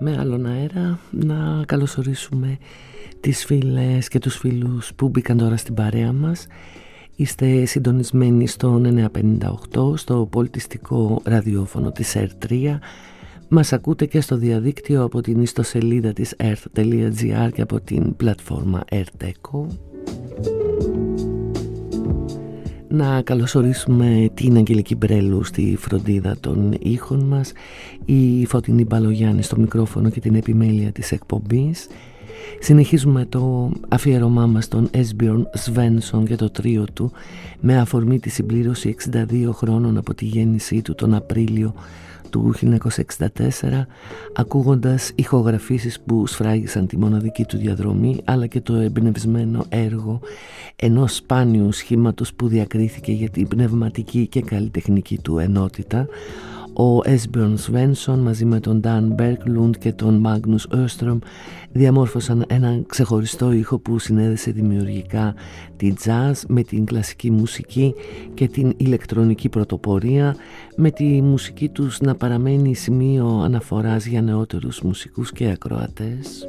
Με άλλον αέρα να καλωσορίσουμε τις φίλες και τους φίλους που μπήκαν τώρα στην παρέα μας. Είστε συντονισμένοι στο 958, στο πολιτιστικό ραδιόφωνο της ΕΡΤ3. Μας ακούτε και στο διαδίκτυο από την ιστοσελίδα της earth.gr και από την πλατφόρμα ERTECO. Να καλωσορίσουμε την Αγγελική Μπρέλου στη φροντίδα των ήχων μας, η Φωτεινή Μπαλογιάννη στο μικρόφωνο και την επιμέλεια της εκπομπής. Συνεχίζουμε το αφιέρωμά μας στον Έσμπιορν Σβένσον και το τρίο του με αφορμή τη συμπλήρωση 62 χρόνων από τη γέννησή του τον Απρίλιο του 1964, ακούγοντας ηχογραφήσεις που σφράγισαν τη μοναδική του διαδρομή αλλά και το εμπνευσμένο έργο ενός σπάνιου σχήματος που διακρίθηκε για την πνευματική και καλλιτεχνική του ενότητα. Ο Έσμπιορν Σβένσον μαζί με τον Νταν Μπέρκλουντ και τον Μάγνους Öström διαμόρφωσαν έναν ξεχωριστό ήχο που συνέδεσε δημιουργικά τη jazz με την κλασική μουσική και την ηλεκτρονική πρωτοπορία, με τη μουσική τους να παραμένει σημείο αναφοράς για νεότερους μουσικούς και ακροατές.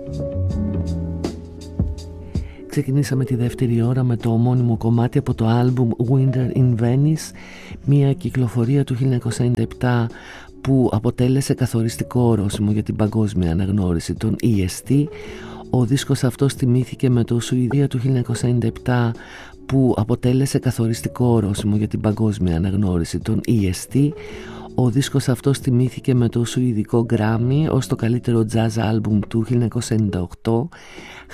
Ξεκινήσαμε τη δεύτερη ώρα με το ομώνυμο κομμάτι από το άλμπουμ Winter in Venice, μια κυκλοφορία του 1997 που αποτέλεσε καθοριστικό ορόσημο για την παγκόσμια αναγνώριση των EST. Ο δίσκος αυτός τιμήθηκε με το Σουηδία του 1997 που αποτέλεσε καθοριστικό ορόσημο για την παγκόσμια αναγνώριση των EST. Ο δίσκος αυτός τιμήθηκε με το Σουηδικό Grammy ως το καλύτερο jazz album του 1998,